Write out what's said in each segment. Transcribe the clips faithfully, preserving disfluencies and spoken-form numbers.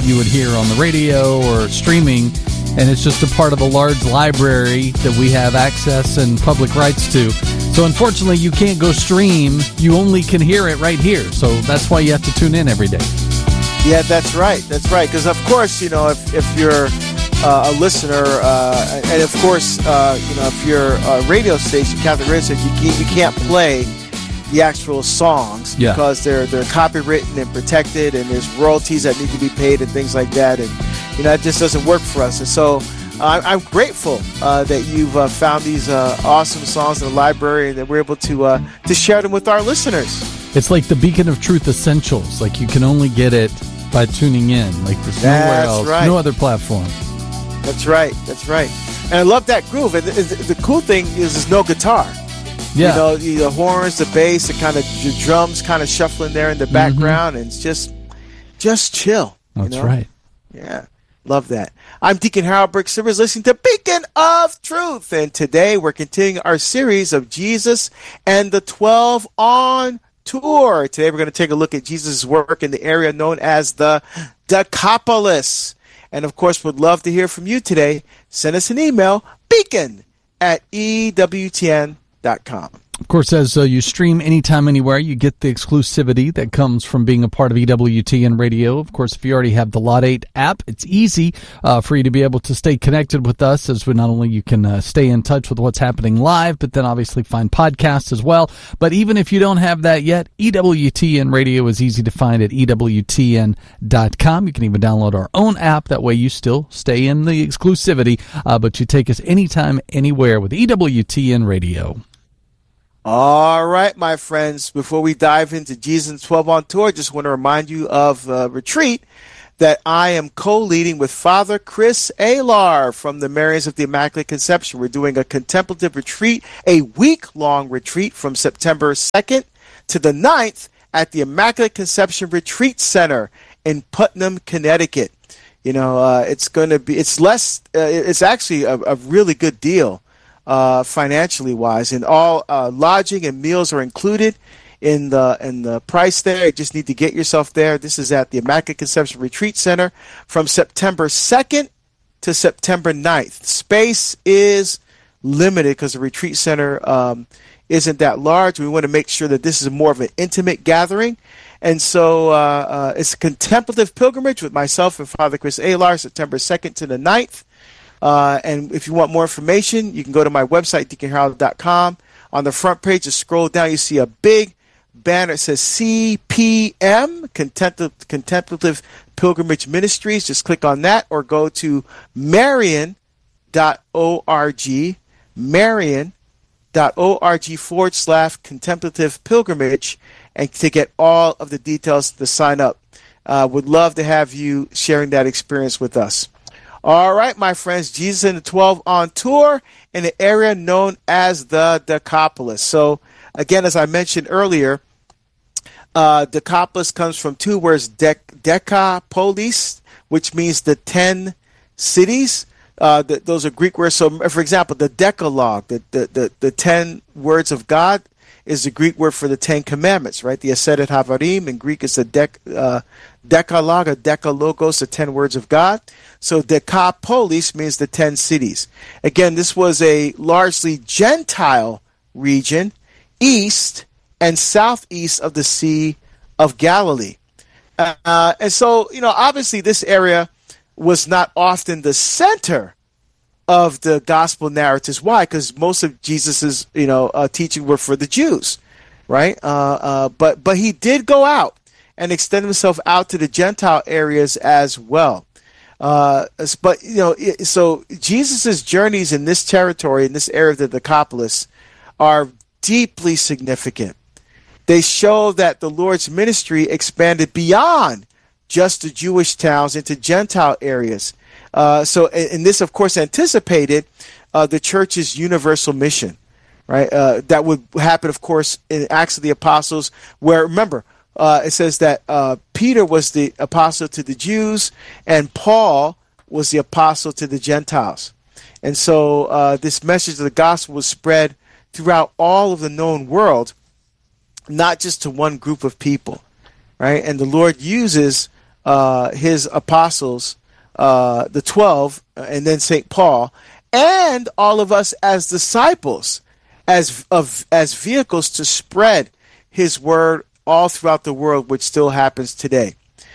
you would hear on the radio or streaming, and it's just a part of a large library that we have access and public rights to. So unfortunately, you can't go stream. You only can hear it right here. So that's why you have to tune in every day. Yeah, that's right. That's right. Because, of course, you know, if, if you're uh, a listener, uh, and, of course, uh, you know, if you're a radio station, Catholic radio station, you can't, you can't play the actual songs yeah. because they're they're copywritten and protected, and there's royalties that need to be paid and things like that. And, you know, it just doesn't work for us. And so uh, I'm grateful uh, that you've uh, found these uh, awesome songs in the library and that we're able to uh, to share them with our listeners. It's like the Beacon of Truth Essentials. Like, you can only get it by tuning in. Like, there's nowhere That's else, right. no other platform. That's right. That's right. And I love that groove. And the, the, the cool thing is there's no guitar. Yeah. You know, the horns, the bass, the kind of the drums kind of shuffling there in the background, mm-hmm. and it's just just chill. That's you know? right. Yeah. Love that. I'm Deacon Harold Brick Sivers, listening to Beacon of Truth. And today we're continuing our series of Jesus and the twelve on tour. Today we're going to take a look at Jesus' work in the area known as the Decapolis. And, of course, would love to hear from you today. Send us an email, beacon at E W T N dot com. Of course, as uh, you stream anytime, anywhere, you get the exclusivity that comes from being a part of E W T N Radio. Of course, if you already have the Lot eight app, it's easy uh, for you to be able to stay connected with us, as we not only you can uh, stay in touch with what's happening live, but then obviously find podcasts as well. But even if you don't have that yet, E W T N Radio is easy to find at E W T N dot com. You can even download our own app. That way you still stay in the exclusivity, uh, but you take us anytime, anywhere with E W T N Radio. All right, my friends, before we dive into Jesus twelve on Tour, I just want to remind you of a retreat that I am co-leading with Father Chris Alar from the Marians of the Immaculate Conception. We're doing a contemplative retreat, a week-long retreat from September second to the ninth at the Immaculate Conception Retreat Center in Putnam, Connecticut. You know, uh, it's going to be, it's less, uh, it's actually a, a really good deal. Uh, financially wise, and all uh, lodging and meals are included in the in the price there. You just need to get yourself there. This is at the Immaculate Conception Retreat Center from September second to September ninth. Space is limited because the retreat center um, isn't that large. We want to make sure that this is more of an intimate gathering. And so uh, uh, it's a contemplative pilgrimage with myself and Father Chris Alar, September second to the ninth. Uh, and if you want more information, you can go to my website, deacon harold dot com. On the front page, just scroll down, you see a big banner. It says C P M, Contemplative, Contemplative Pilgrimage Ministries. Just click on that or go to marian dot org, marian dot org forward slash contemplative pilgrimage, and to get all of the details to sign up. Uh, would love to have you sharing that experience with us. All right, my friends, Jesus and the twelve on tour in the area known as the Decapolis. So, again, as I mentioned earlier, uh, Decapolis comes from two words, dec- decapolis, which means the ten cities. Uh, the, those are Greek words. So, for example, the Decalogue, the, the, the, the ten words of God, is the Greek word for the Ten Commandments, right? The Aseret Havarim in Greek is the dec, uh, Decalogue, or Decalogos, the ten words of God. So Decapolis means the ten cities. Again, this was a largely Gentile region, east and southeast of the Sea of Galilee. Uh, and so, you know, obviously this area was not often the center of the gospel narratives. Why? Because most of Jesus's, you know, uh, teaching were for the Jews, right? Uh, uh, but but he did go out and extend himself out to the Gentile areas as well. Uh, but you know, so Jesus's journeys in this territory, in this area of the Decapolis, are deeply significant. They show that the Lord's ministry expanded beyond just the Jewish towns into Gentile areas. Uh, so, and this, of course, anticipated uh, the church's universal mission, right? Uh, that would happen, of course, in Acts of the Apostles, where, remember, uh, it says that uh, Peter was the apostle to the Jews, and Paul was the apostle to the Gentiles. And so uh, this message of the gospel was spread throughout all of the known world, not just to one group of people, right? And the Lord uses uh, his apostles, uh, the twelve, and then Saint Paul, and all of us as disciples, as of as vehicles to spread his word all throughout the world, which still happens today.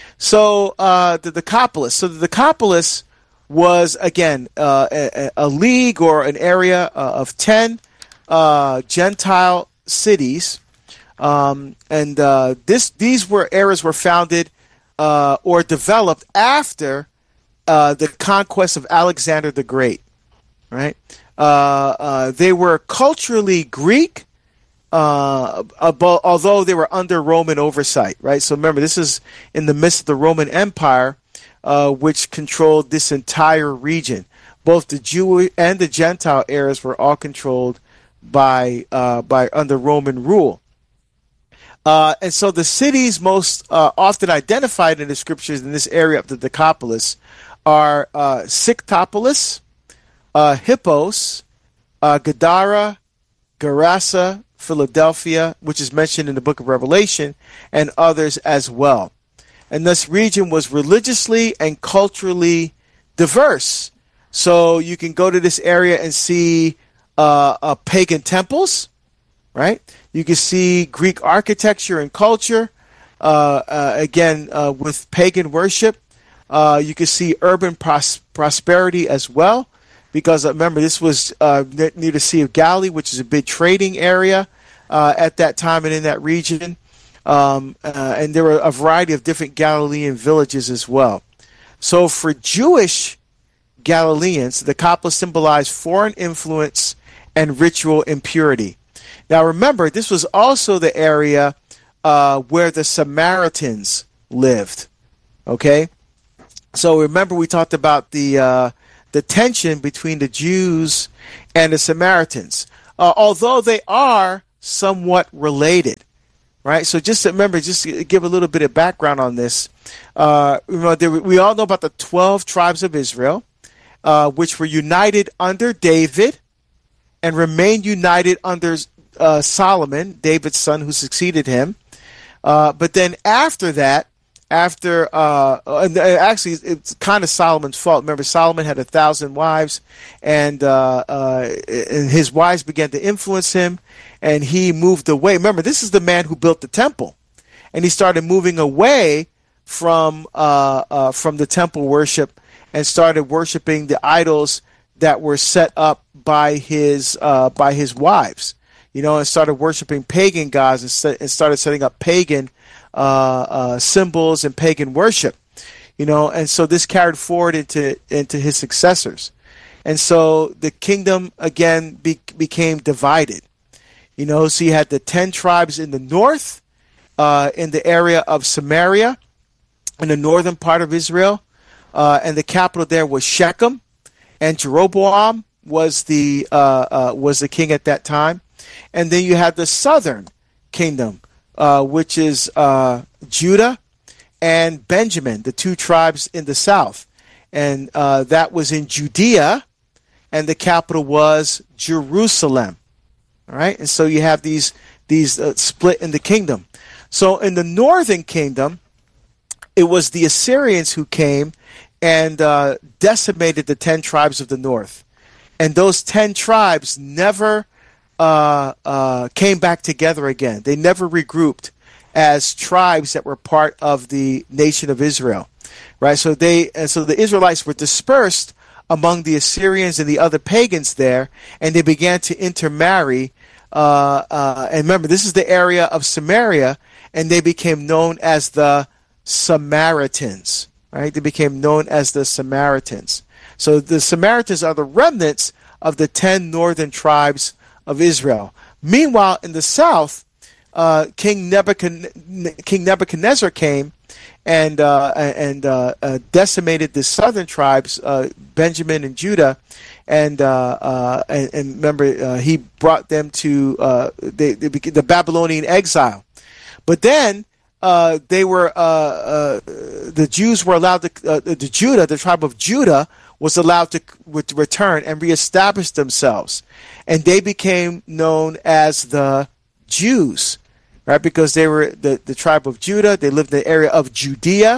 So uh, the Decapolis. So the Decapolis was, again, uh, a, a league or an area uh, of ten uh, Gentile cities, um, and uh, this these were areas were founded uh, or developed after uh, the conquest of Alexander the Great. Right? Uh, uh, they were culturally Greek, uh, about, although they were under Roman oversight. Right? So remember, this is in the midst of the Roman Empire, uh, which controlled this entire region. Both the Jew and the Gentile areas were all controlled by uh, by under Roman rule. Uh, and so the cities most uh, often identified in the scriptures in this area of the Decapolis are uh, Scythopolis, uh, Hippos, uh, Gadara, Gerasa, Philadelphia, which is mentioned in the book of Revelation, and others as well. And this region was religiously and culturally diverse. So you can go to this area and see uh, uh, pagan temples, right? You can see Greek architecture and culture, uh, uh, again, uh, with pagan worship. Uh, you can see urban pros- prosperity as well, because uh, remember, this was uh, near the Sea of Galilee, which is a big trading area uh, at that time and in that region. Um, uh, and there were a variety of different Galilean villages as well. So for Jewish Galileans, the Decapolis symbolized foreign influence and ritual impurity. Now remember, this was also the area uh, where the Samaritans lived. Okay? So remember, we talked about the uh, the tension between the Jews and the Samaritans, uh, although they are somewhat related, right? So just remember, just to give a little bit of background on this. Uh, you know, there, we all know about the twelve tribes of Israel, uh, which were united under David and remained united under uh, Solomon, David's son, who succeeded him. Uh, but then after that, After, uh, and actually, it's kind of Solomon's fault. Remember, Solomon had a thousand wives, and, uh, uh, and his wives began to influence him, and he moved away. Remember, this is the man who built the temple, and he started moving away from uh, uh, from the temple worship and started worshiping the idols that were set up by his uh, by his wives. You know, and started worshiping pagan gods and, set, and started setting up pagan Uh, uh, symbols and pagan worship, you know, and so this carried forward into into his successors, and so the kingdom again be, became divided, you know. So you had the ten tribes in the north, uh, in the area of Samaria, in the northern part of Israel, uh, and the capital there was Shechem, and Jeroboam was the uh, uh, was the king at that time, and then you had the southern kingdom. Uh, which is uh, Judah and Benjamin, the two tribes in the south. And uh, that was in Judea, and the capital was Jerusalem. All right? And so you have these, these uh, split in the kingdom. So in the northern kingdom, it was the Assyrians who came and uh, decimated the ten tribes of the north. And those ten tribes never Uh, uh, came back together again. They never regrouped as tribes that were part of the nation of Israel, right? So they, and so the Israelites were dispersed among the Assyrians and the other pagans there, and they began to intermarry. Uh, uh, and remember, this is the area of Samaria, and they became known as the Samaritans, right? They became known as the Samaritans. So the Samaritans are the remnants of the ten northern tribes of Israel. Meanwhile, in the south, uh, King, Nebuchadnezzar, King Nebuchadnezzar came and uh, and uh, uh, decimated the southern tribes, uh, Benjamin and Judah, and uh, uh, and, and remember uh, he brought them to uh, they, they became the Babylonian exile. But then uh, they were uh, uh, the Jews were allowed to uh, the Judah, the tribe of Judah, was allowed to return and reestablish themselves. And they became known as the Jews, right? Because they were the, the tribe of Judah. They lived in the area of Judea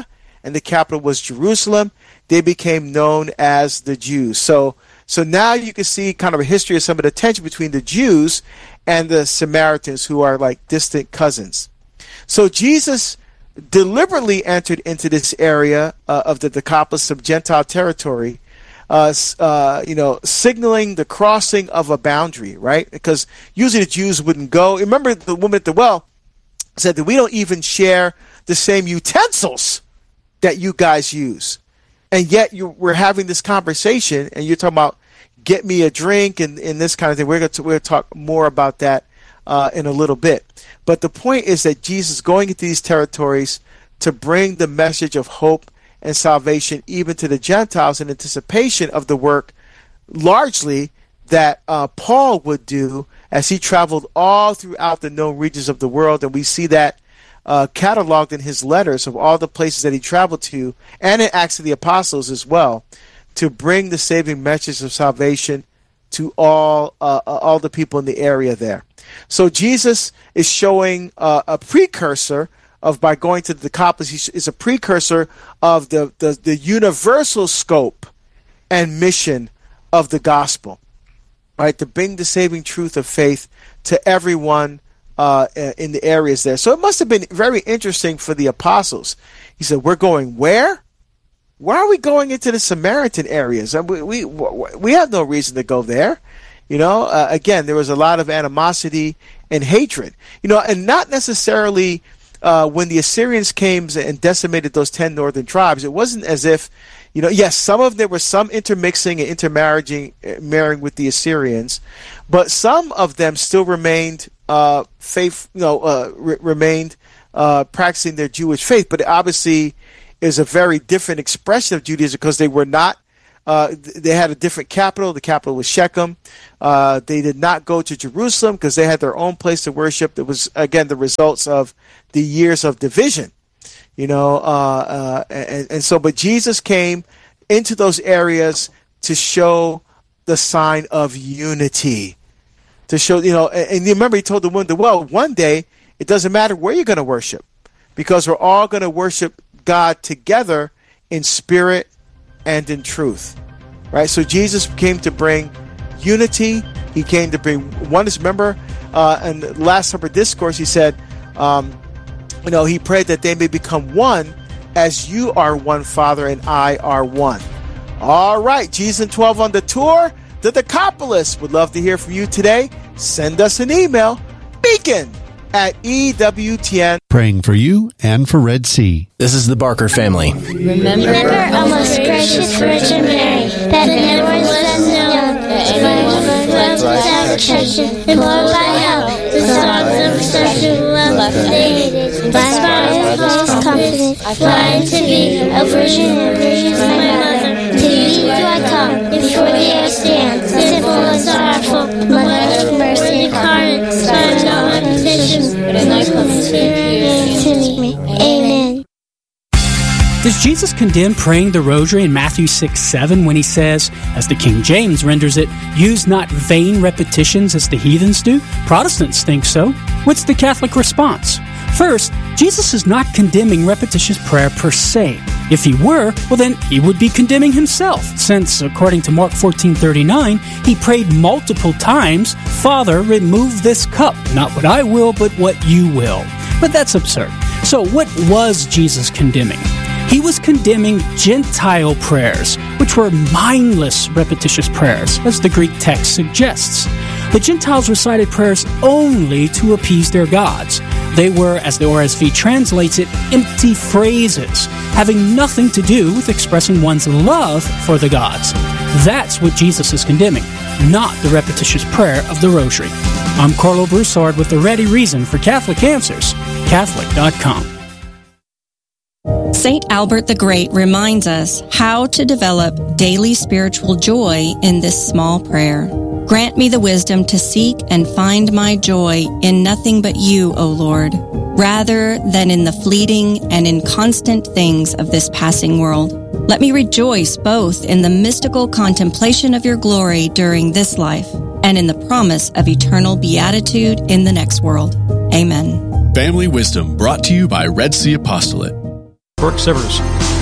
and the capital was Jerusalem, they became known as the Jews. So, so now you can see kind of a history of some of the tension between the Jews and the Samaritans, who are like distant cousins. So Jesus deliberately entered into this area uh, of the Decapolis of Gentile territory, uh, uh, you know, signaling the crossing of a boundary, right? Because usually the Jews wouldn't go. Remember, the woman at the well said that we don't even share the same utensils that you guys use. And yet you, we're having this conversation, and you're talking about get me a drink and, and this kind of thing. We're going to, we're going to talk more about that uh, in a little bit. But the point is that Jesus is going into these territories to bring the message of hope and salvation even to the Gentiles in anticipation of the work largely that uh, Paul would do as he traveled all throughout the known regions of the world. And we see that uh, cataloged in his letters of all the places that he traveled to, and in Acts of the Apostles as well, to bring the saving message of salvation to all uh, all the people in the area there. So Jesus is showing uh, a precursor of, by going to the Decapolis, he is a precursor of the, the, the universal scope and mission of the gospel, right? To bring the saving truth of faith to everyone uh, in the areas there. So it must have been very interesting for the apostles. He said, we're going where? Why are we going into the Samaritan areas? We, we, we have no reason to go there. You know, uh, again, there was a lot of animosity and hatred. You know, and not necessarily uh, when the Assyrians came and decimated those ten northern tribes, it wasn't as if, you know, yes, some of there was some intermixing and intermarrying marrying with the Assyrians, but some of them still remained uh, faith, you know, uh, re- remained uh, practicing their Jewish faith. But it obviously is a very different expression of Judaism because they were not. Uh, they had a different capital. The capital was Shechem. Uh, they did not go to Jerusalem because they had their own place to worship. It was, again, the results of the years of division. You know, uh, uh, and, and so, but Jesus came into those areas to show the sign of unity. To show, you know, and, and remember, he told the woman, well, one day, it doesn't matter where you're going to worship because we're all going to worship God together in spirit and in truth, right? So Jesus came to bring unity. He came to bring oneness. Remember, uh, in the Last Supper discourse, he said, um, you know, he prayed that they may become one as you are one, Father, and I are one. All right, Jesus and twelve on the tour, the Decapolis. Would love to hear from you today. Send us an email, beacon at E W T N. Praying for you and for Red Sea. This is the Barker family. Remember, Remember O most gracious Virgin Mary, that never was known that anyone who without exception, implored by help, the songs of such a love faded. By my false confidence, I fly to thee, a virgin and virgin my mother. To thee do I come, before thee I stand, simple and sorrowful, mother of mercy incarnate, son of petition, but in thy clemency to me. Amen. Does Jesus condemn praying the rosary in Matthew six seven when he says, as the King James renders it, use not vain repetitions as the heathens do? Protestants think so. What's the Catholic response? First, Jesus is not condemning repetitious prayer per se. If he were, well then he would be condemning himself, since, according to Mark fourteen thirty-nine, he prayed multiple times, Father, remove this cup, not what I will, but what you will. But that's absurd. So what was Jesus condemning? He was condemning Gentile prayers, which were mindless, repetitious prayers, as the Greek text suggests. The Gentiles recited prayers only to appease their gods. They were, as the R S V translates it, empty phrases, having nothing to do with expressing one's love for the gods. That's what Jesus is condemning, not the repetitious prayer of the Rosary. I'm Carlo Broussard with the ready reason for Catholic Answers, Catholic dot com. Saint Albert the Great reminds us how to develop daily spiritual joy in this small prayer. Grant me the wisdom to seek and find my joy in nothing but you, O Lord, rather than in the fleeting and inconstant things of this passing world. Let me rejoice both in the mystical contemplation of your glory during this life and in the promise of eternal beatitude in the next world. Amen. Family Wisdom brought to you by Red Sea Apostolate. Burke Sivers.